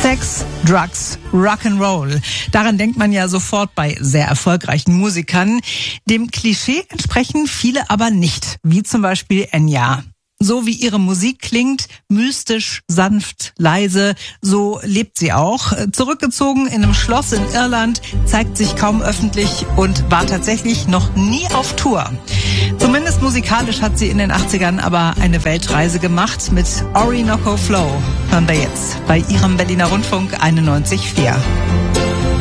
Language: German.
Sex, Drugs, Rock'n'Roll. Daran denkt man ja sofort bei sehr erfolgreichen Musikern. Dem Klischee entsprechen viele aber nicht, wie zum Beispiel Enya. So wie ihre Musik klingt, mystisch, sanft, leise, so lebt sie auch. Zurückgezogen in einem Schloss in Irland, zeigt sich kaum öffentlich und war tatsächlich noch nie auf Tour. Zumindest musikalisch hat sie in den 80ern aber eine Weltreise gemacht mit Orinoco Flow. Hören wir jetzt bei ihrem Berliner Rundfunk 91,4.